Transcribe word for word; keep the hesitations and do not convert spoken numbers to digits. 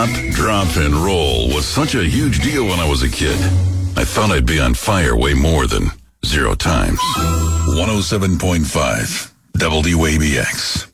Pop, drop, and roll was such a huge deal when I was a kid. I thought I'd be on fire way more than zero times. one oh seven point five W A B X.